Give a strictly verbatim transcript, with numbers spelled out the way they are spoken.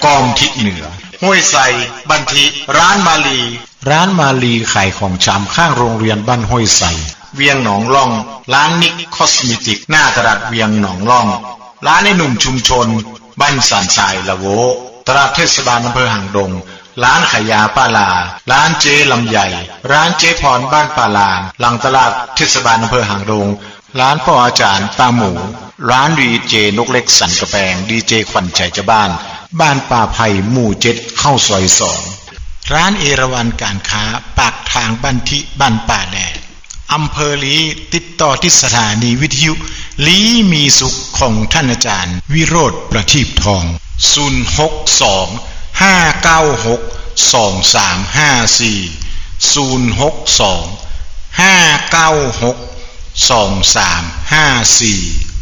กองทิศเหนือห้วยไซบันทิร้านมาลีร้านมาลีขายของชำข้างโรงเรียนบ้านห้วยไซเวียงหนองล่องร้านนิกคอสเมติกหน้าตลาดเวียงหนองล่องร้านในหนุ่มชุมชนบ้านสันทรายละโวตลาดเทศบาลอำเภอหางดงร้านขายยาป้าลาร้านเจลำใหญ่ร้านเจพรบ้านป้าลาหลังตลาดเทศบาลอำเภอหางดงร้านพ่ออาจารย์ป้าหมูร้านดีเจนกเล็กสันกระแปงดีเจขวัญชัยเจ้าบ้านบ้านป่าไผ่หมู่เจ็ดเข้าซอยสองร้านเอราวัณการค้าปากทางบ้านทิบ้านป่าแดดอำเภอลีติดต่อที่สถานีวิทยุลีมีสุขของท่านอาจารย์วิโรธประทีปทองศูนย์ หก สอง ห้า เก้า หก สอง สาม ห้า สี่ ศูนย์ หก สอง ห้า เก้า หก สอง สาม ห้า สี่